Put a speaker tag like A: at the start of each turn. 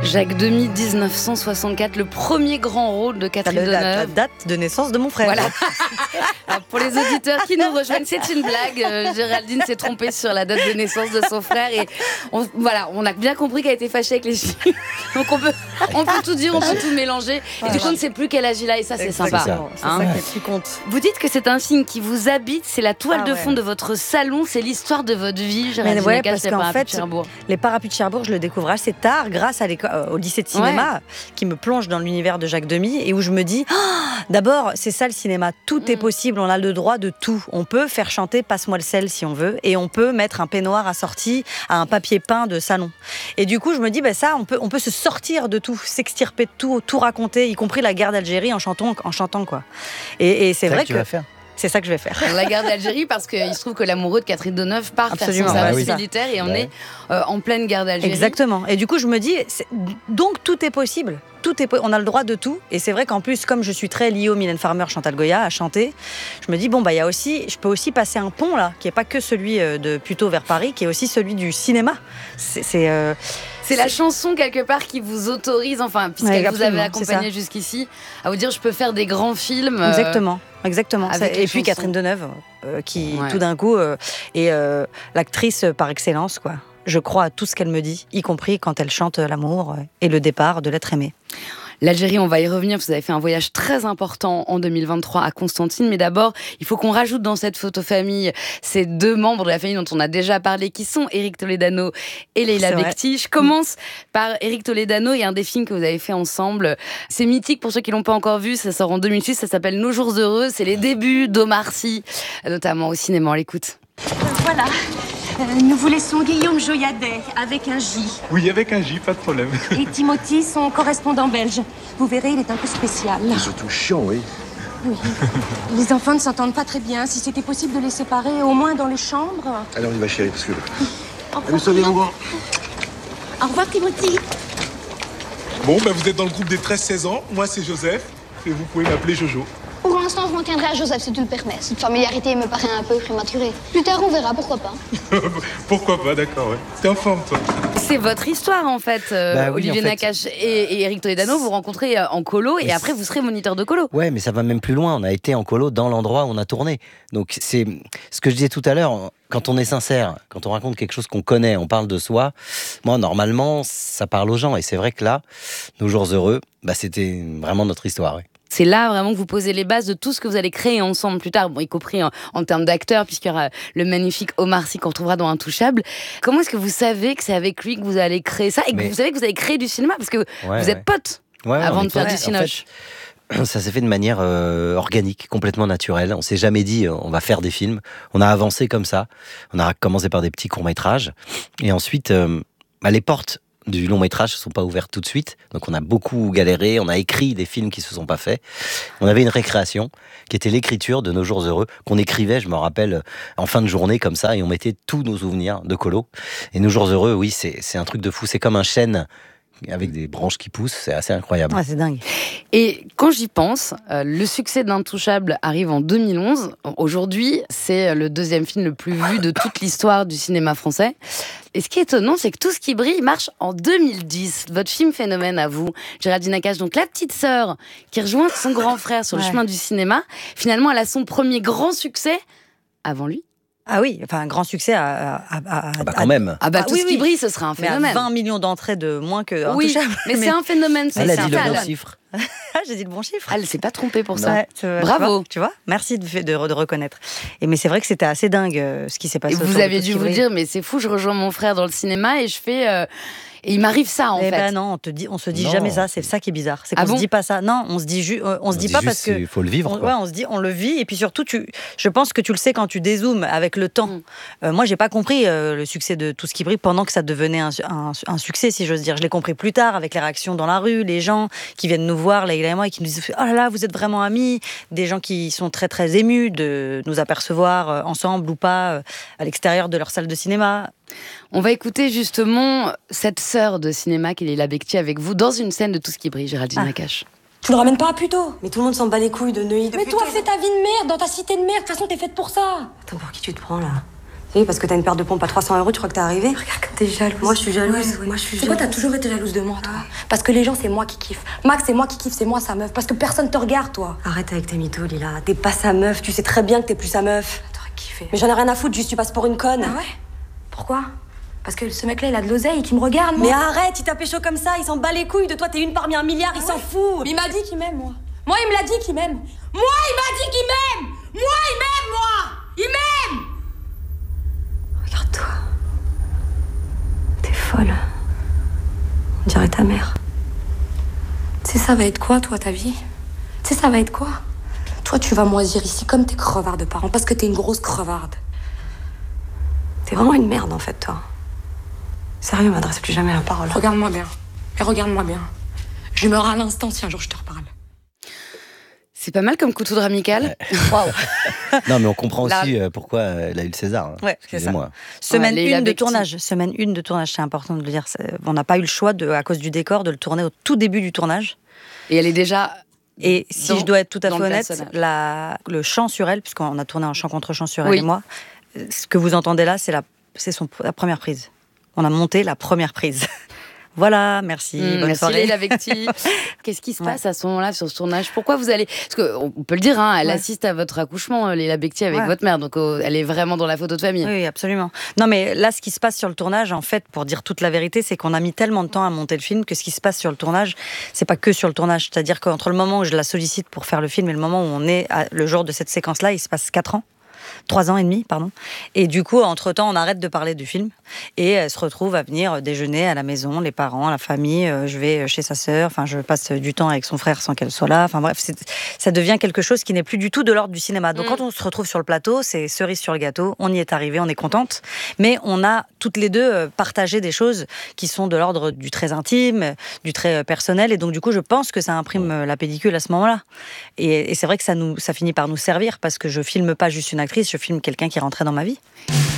A: Jacques Demy, 1964, le premier grand rôle de Catherine Deneuve.
B: La date de naissance de mon frère.
A: Voilà. Alors, pour les auditeurs qui nous rejoignent, c'est une blague. Géraldine s'est trompée sur la date de naissance de son frère et on a bien compris qu'elle était fâchée avec les chiffres. Donc on peut tout dire, on peut tout mélanger. Et du coup, on ne sait plus quel âge il a et ça, c'est sympa.
B: C'est ça qui compte.
A: Vous dites que c'est un signe qui vous habite, c'est la toile de fond de votre salon, c'est l'histoire de votre vie. Géraldine Nakache,
B: parce qu'en fait, les Parapluies de Cherbourg, je le découvre assez tard grâce au lycée de cinéma qui me plonge dans l'univers de Jacques Demy et où je me dis, d'abord, c'est ça le cinéma, tout est possible, on a le droit de tout. On peut faire chanter Passe-moi le sel si on veut et on peut mettre un peignoir assorti à un papier peint de salon. Et du coup, je me dis, ça, on peut se sortir de tout, s'extirper de tout raconter, y compris la guerre d'Algérie en chantant quoi. Et c'est vrai que... C'est ça que je vais faire.
A: La guerre d'Algérie, parce qu'il se trouve que l'amoureux de Catherine Deneuve part faire son service militaire et on est en pleine guerre d'Algérie.
B: Exactement. Et du coup, je me dis, donc tout est possible. On a le droit de tout. Et c'est vrai qu'en plus, comme je suis très liée au Mylène Farmer, Chantal Goya, à chanter, je me dis, je peux aussi passer un pont, là, qui n'est pas que celui de Puteaux vers Paris, qui est aussi celui du cinéma.
A: C'est la chanson, quelque part, qui vous autorise, puisqu'elle vous avait accompagné jusqu'ici, à vous dire, je peux faire des grands films.
B: Exactement. Et puis Catherine Deneuve, qui tout d'un coup est l'actrice par excellence, quoi. Je crois à tout ce qu'elle me dit, y compris quand elle chante l'amour et le départ de l'être aimé.
A: L'Algérie, on va y revenir, vous avez fait un voyage très important en 2023 à Constantine, mais d'abord, il faut qu'on rajoute dans cette photo-famille ces deux membres de la famille dont on a déjà parlé, qui sont Éric Toledano et Leïla Bekti. Je commence par Éric Toledano et un des films que vous avez fait ensemble. C'est mythique pour ceux qui ne l'ont pas encore vu, ça sort en 2006, ça s'appelle Nos jours heureux, c'est les débuts d'Omar Sy, notamment au cinéma, on l'écoute.
C: Voilà. Nous vous laissons Guillaume Joyadet, avec un J.
D: Oui, avec un J, pas de problème.
C: Et Timothy, son correspondant belge. Vous verrez, il est un peu spécial.
D: C'est surtout chiant, oui.
C: Oui. Les enfants ne s'entendent pas très bien. Si c'était possible de les séparer, au moins dans les chambres.
D: Allez, on y va, chérie, parce que...
C: Au revoir, Timothy.
D: Bon, vous êtes dans le groupe des 13-16 ans. Moi, c'est Joseph. Et vous pouvez m'appeler Jojo.
E: Pour l'instant, je m'en tiendrai à Joseph, si tu le permets. Cette familiarité me paraît un peu prématurée. Plus tard, on verra, pourquoi pas.
D: Pourquoi pas, d'accord, ouais. T'es en forme, toi.
A: C'est votre histoire, en fait, Olivier Nakache et Éric Toledano. Vous rencontrez en colo et après, vous serez moniteur de colo.
F: Ouais, mais ça va même plus loin. On a été en colo dans l'endroit où on a tourné. Donc, c'est ce que je disais tout à l'heure. Quand on est sincère, quand on raconte quelque chose qu'on connaît, on parle de soi. Moi, normalement, ça parle aux gens. Et c'est vrai que là, Nos jours heureux, c'était vraiment notre histoire, ouais.
A: C'est là vraiment que vous posez les bases de tout ce que vous allez créer ensemble plus tard, y compris en termes d'acteurs, puisqu'il y aura le magnifique Omar Sy qu'on retrouvera dans Intouchable. Comment est-ce que vous savez que c'est avec lui que vous allez créer ça et que vous savez que vous allez créer du cinéma, parce que vous êtes potes avant de faire du cinoche.
F: En fait, ça s'est fait de manière organique, complètement naturelle. On s'est jamais dit on va faire des films. On a avancé comme ça. On a commencé par des petits courts-métrages. Et ensuite, les portes du long métrage ne se sont pas ouvertes tout de suite, donc on a beaucoup galéré, on a écrit des films qui se sont pas faits. On avait une récréation qui était l'écriture de Nos jours heureux, qu'on écrivait, je me rappelle, en fin de journée comme ça, et on mettait tous nos souvenirs de colo. Et Nos jours heureux, oui, c'est un truc de fou, c'est comme un chêne avec des branches qui poussent, c'est assez incroyable.
B: Ouais, c'est dingue.
A: Et quand j'y pense, le succès d'Intouchable arrive en 2011. Aujourd'hui, c'est le deuxième film le plus vu de toute l'histoire du cinéma français. Et ce qui est étonnant, c'est que Tout ce qui brille marche en 2010. Votre film phénomène à vous, Géraldine Nakache. Donc la petite sœur qui rejoint son grand frère sur le chemin du cinéma, finalement, elle a son premier grand succès avant lui.
B: Ah oui, un grand succès
F: quand même.
A: Tout ce qui brille, ce sera un phénomène.
B: Mais à 20 millions d'entrées de moins que
A: Oui, mais c'est un phénomène.
F: Elle a dit le bon chiffre.
B: J'ai dit le bon chiffre.
A: Elle s'est pas trompée pour ça.
B: Ouais,
A: bravo.
B: Tu vois, merci de reconnaître. Mais c'est vrai que c'était assez dingue ce qui s'est passé.
A: Et vous avez dû vous dire, mais c'est fou, je rejoins mon frère dans le cinéma et je fais... Et il m'arrive ça, en fait.
B: Ben non, on se dit jamais ça. C'est ça qui est bizarre. C'est qu'on se dit pas ça. Non, on se dit pas parce que.
F: Il faut le vivre.
B: On se dit, on le vit. Et puis surtout, je pense que tu le sais quand tu dézoomes avec le temps. Moi, j'ai pas compris le succès de Tout ce qui brille pendant que ça devenait un succès, si j'ose dire. Je l'ai compris plus tard avec les réactions dans la rue, les gens qui viennent nous voir, Leïla et moi, et qui nous disent oh là là, vous êtes vraiment amis. Des gens qui sont très très émus de nous apercevoir ensemble ou pas à l'extérieur de leur salle de cinéma.
A: On va écouter justement cette sœur de cinéma qui est Leïla Bekti avec vous dans une scène de Tout ce qui brille, Géraldine Nakache.
C: Tu le ramènes pas à Puteaux.
G: Mais tout le monde s'en bat les couilles de Neuilly.
C: Mais toi, fais ta vie de merde dans ta cité de merde. De toute façon, t'es faite pour ça.
G: Attends, pour qui tu te prends là?
B: Et parce que t'as une paire de pompes à 300 €, tu crois que t'es arrivé?
C: Regarde comme t'es jalouse.
B: Moi, je suis jalouse.
C: Ouais.
B: Moi, je suis
C: Pourquoi
B: jalouse.
C: t'as toujours été jalouse de moi, toi? Parce que les gens, c'est moi qui kiffe. Max, c'est moi qui kiffe, c'est moi sa meuf. Parce que personne te regarde, toi.
B: Arrête avec tes mythos, Lila. T'es pas sa meuf. Tu sais très bien que t'es plus sa meuf.
C: T'aurais kiffé.
B: Mais j'en ai rien à foutre, juste tu passes pour une conne.
C: Ah ouais? Pourquoi? Parce que ce mec-là, il a de l'oseille et qu'il me regarde, moi.
B: Mais arrête, il t'a pécho comme ça, il s'en bat les couilles de toi, t'es une parmi un milliard, il s'en fout.
C: Mais il m'a dit qu'il m'aime, moi. Moi, il me l'a dit qu'il m'aime. Moi, il m'a dit qu'il m'aime. Moi, il m'aime, moi. Il m'aime.
B: Regarde-toi. T'es folle. On dirait ta mère.
C: Tu sais, ça va être quoi, toi, ta vie? Tu sais, ça va être quoi? Toi, tu vas moisir ici comme tes crevards de parents, parce que t'es une grosse crevarde.
B: T'es vraiment une merde en fait, toi. Sérieux, m'adresse plus jamais la parole.
C: Regarde-moi bien. Et regarde-moi bien. Je meurs à l'instant si un jour je te reparle.
A: C'est pas mal comme coup de foudre amical. Waouh.
F: Non, mais on comprend
A: Là-
F: aussi pourquoi elle a eu le César. Hein.
B: Ouais, c'est ça.
F: Excusez-moi.
B: Semaine
A: Ouais, Leila
B: 1 de
A: Bekti.
B: tournage. Semaine 1 de tournage, c'est important de le dire. On n'a pas eu le choix, à cause du décor, de le tourner au tout début du tournage.
A: Et elle est déjà.
B: Et si
A: Dans-
B: je dois être tout à
A: dans
B: fait
A: le
B: honnête,
A: personnage.
B: le chant sur elle, puisqu'on a tourné un chant contre chant sur elle
A: Oui.
B: et moi, ce que vous entendez là, c'est la première prise. On a monté la première prise. Voilà, merci, bonne
A: Merci
B: soirée.
A: Leila Bekti. Qu'est-ce qui se
B: Ouais.
A: passe à ce moment-là sur ce tournage? Pourquoi vous allez. Parce qu'on peut le dire, hein, elle
B: Ouais.
A: assiste à votre accouchement, Leila Bekti, avec
B: Ouais.
A: votre mère. Donc elle est vraiment dans la photo de famille.
B: Oui, absolument. Non, mais là, ce qui se passe sur le tournage, en fait, pour dire toute la vérité, c'est qu'on a mis tellement de temps à monter le film que ce qui se passe sur le tournage, c'est pas que sur le tournage. C'est-à-dire qu'entre le moment où je la sollicite pour faire le film et le moment où on est, le jour de cette séquence-là, il se passe 4 ans. 3 ans et demi, pardon. Et du coup, entre-temps, on arrête de parler du film et elle se retrouve à venir déjeuner à la maison, les parents, la famille. Je vais chez sa sœur, enfin, je passe du temps avec son frère sans qu'elle soit là. Enfin bref, ça devient quelque chose qui n'est plus du tout de l'ordre du cinéma. Donc quand on se retrouve sur le plateau, c'est cerise sur le gâteau. On y est arrivé, on est contente. Mais on a toutes les deux partagé des choses qui sont de l'ordre du très intime, du très personnel. Et donc du coup, je pense que ça imprime la pellicule à ce moment-là. Et c'est vrai que ça finit par nous servir parce que je filme pas juste une actrice, je filme quelqu'un qui rentrait dans ma vie.